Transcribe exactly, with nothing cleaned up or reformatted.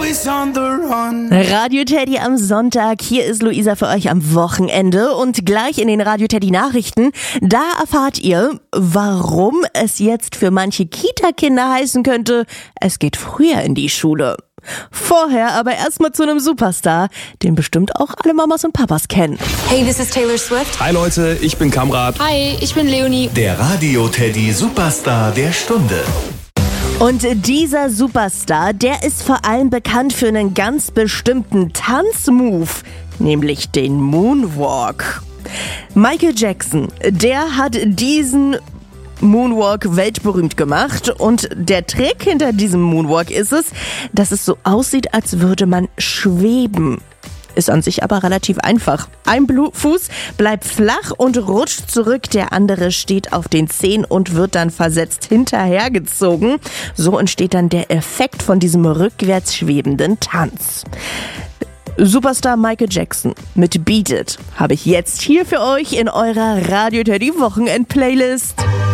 always on the run. Radio Teddy am Sonntag. Hier ist Luisa für euch am Wochenende und gleich in den Radio Teddy Nachrichten, da erfahrt ihr, warum es jetzt für manche Kita-Kinder heißen könnte, es geht früher in die Schule. Vorher aber erstmal zu einem Superstar, den bestimmt auch alle Mamas und Papas kennen. Hey, this is Taylor Swift. Hi Leute, ich bin Kamrat. Hi, ich bin Leonie. Der Radio Teddy Superstar der Stunde. Und dieser Superstar, der ist vor allem bekannt für einen ganz bestimmten Tanzmove, nämlich den Moonwalk. Michael Jackson, der hat diesen Moonwalk weltberühmt gemacht und der Trick hinter diesem Moonwalk ist es, dass es so aussieht, als würde man schweben. Ist an sich aber relativ einfach. Ein Fuß bleibt flach und rutscht zurück, der andere steht auf den Zehen und wird dann versetzt hinterhergezogen. So entsteht dann der Effekt von diesem rückwärts schwebenden Tanz. Superstar Michael Jackson mit Beat It habe ich jetzt hier für euch in eurer Radio Teddy Wochenend Playlist.